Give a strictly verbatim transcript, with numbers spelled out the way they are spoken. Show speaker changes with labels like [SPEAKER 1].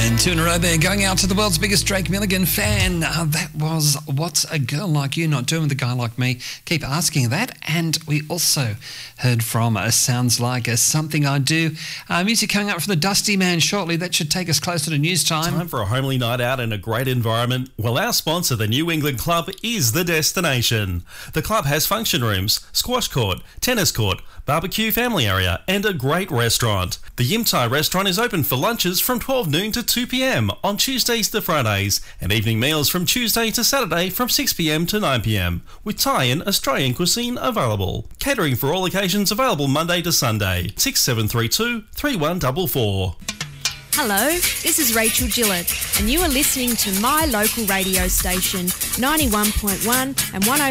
[SPEAKER 1] Two in a row there, going out to the world's biggest Drake Milligan fan. Uh, that was What's a Girl Like You Not Doing with a Guy Like Me? Keep asking that. And we also heard from uh, Sounds Like a Something I Do. Uh, music coming up from the Dusty Man shortly. That should take us closer to news time.
[SPEAKER 2] Time for a homely night out in a great environment. Well, our sponsor, the New England Club, is the destination. The club has function rooms, squash court, tennis court, barbecue family area, and a great restaurant. The Yim Thai restaurant is open for lunches from twelve noon to two p.m. on Tuesdays to Fridays, and evening meals from Tuesday to Saturday from six p.m. to nine p.m, with Thai and Australian cuisine available. Catering for all occasions available Monday to Sunday. six seven three two, three one four four.
[SPEAKER 3] Hello, this is Rachel Gillett, and you are listening to my local radio station, ninety-one point one and one oh